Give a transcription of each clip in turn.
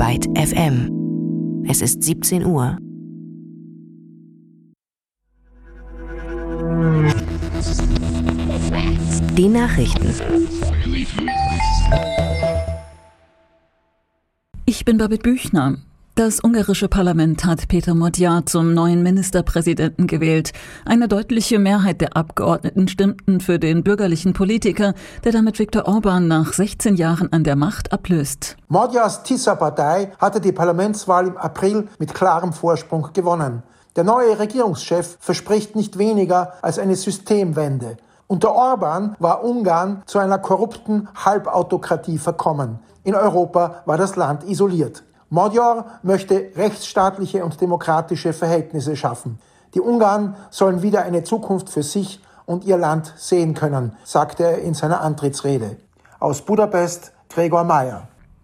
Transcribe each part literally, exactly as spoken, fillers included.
Byte F M. Es ist siebzehn Uhr. Die Nachrichten. Ich bin Babette Büchner. Das ungarische Parlament hat Péter Magyar zum neuen Ministerpräsidenten gewählt. Eine deutliche Mehrheit der Abgeordneten stimmten für den bürgerlichen Politiker, der damit Viktor Orbán nach sechzehn Jahren an der Macht ablöst. Magyars Tisza-Partei hatte die Parlamentswahl im April mit klarem Vorsprung gewonnen. Der neue Regierungschef verspricht nicht weniger als eine Systemwende. Unter Orbán war Ungarn zu einer korrupten Halbautokratie verkommen. In Europa war das Land isoliert. Magyar möchte rechtsstaatliche und demokratische Verhältnisse schaffen. Die Ungarn sollen wieder eine Zukunft für sich und ihr Land sehen können, sagte er in seiner Antrittsrede. Aus Budapest, Gregor Mayer.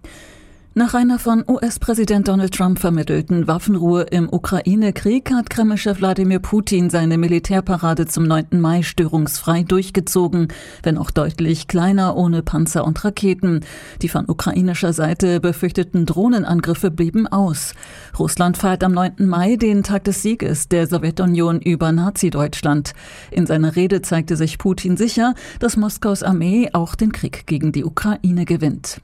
Nach einer von U S-Präsident Donald Trump vermittelten Waffenruhe im Ukraine-Krieg hat Kreml-Chef Wladimir Putin seine Militärparade zum neunten Mai störungsfrei durchgezogen, wenn auch deutlich kleiner, ohne Panzer und Raketen. Die von ukrainischer Seite befürchteten Drohnenangriffe blieben aus. Russland feiert am neunten Mai den Tag des Sieges der Sowjetunion über Nazi-Deutschland. In seiner Rede zeigte sich Putin sicher, dass Moskaus Armee auch den Krieg gegen die Ukraine gewinnt.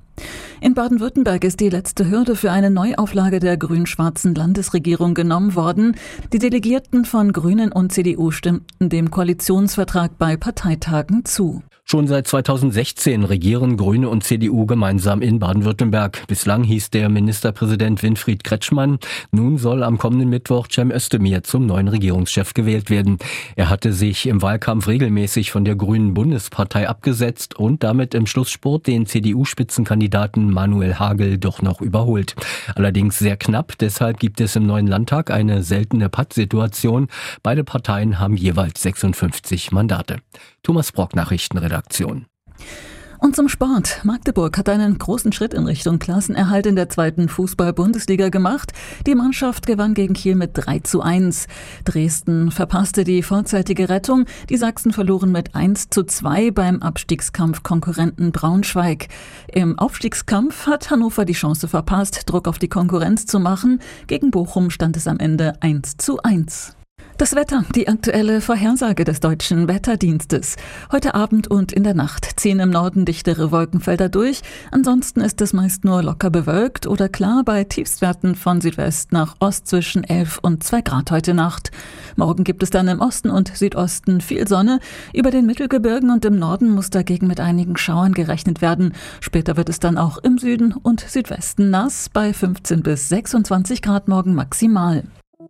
In Baden-Württemberg ist die letzte Hürde für eine Neuauflage der grün-schwarzen Landesregierung genommen worden. Die Delegierten von Grünen und C D U stimmten dem Koalitionsvertrag bei Parteitagen zu. Schon seit zweitausendsechzehn regieren Grüne und C D U gemeinsam in Baden-Württemberg. Bislang hieß der Ministerpräsident Winfried Kretschmann. Nun soll am kommenden Mittwoch Cem Özdemir zum neuen Regierungschef gewählt werden. Er hatte sich im Wahlkampf regelmäßig von der Grünen Bundespartei abgesetzt und damit im Schlussspurt den C D U-Spitzenkandidaten Manuel Hagel doch noch überholt. Allerdings sehr knapp, deshalb gibt es im neuen Landtag eine seltene Pattsituation. Beide Parteien haben jeweils sechsundfünfzig Mandate. Thomas Brock, Nachrichtenredaktion. Und zum Sport. Magdeburg hat einen großen Schritt in Richtung Klassenerhalt in der zweiten Fußball-Bundesliga gemacht. Die Mannschaft gewann gegen Kiel mit drei zu eins. Dresden verpasste die vorzeitige Rettung. Die Sachsen verloren mit eins zu zwei beim Abstiegskampf-Konkurrenten Braunschweig. Im Aufstiegskampf hat Hannover die Chance verpasst, Druck auf die Konkurrenz zu machen. Gegen Bochum stand es am Ende eins zu eins. Das Wetter, die aktuelle Vorhersage des Deutschen Wetterdienstes. Heute Abend und in der Nacht ziehen im Norden dichtere Wolkenfelder durch. Ansonsten ist es meist nur locker bewölkt oder klar bei Tiefstwerten von Südwest nach Ost zwischen elf und zwei Grad heute Nacht. Morgen gibt es dann im Osten und Südosten viel Sonne. Über den Mittelgebirgen und im Norden muss dagegen mit einigen Schauern gerechnet werden. Später wird es dann auch im Süden und Südwesten nass bei fünfzehn bis sechsundzwanzig Grad morgen maximal.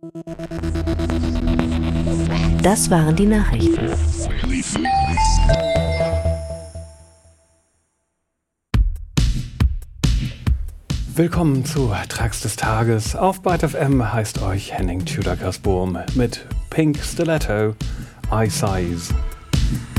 Das waren die Nachrichten. Willkommen zu Tracks des Tages. Auf Byte F M heißt euch Henning Tudor-Kasbohm mit Pink Stiletto, Eye Size.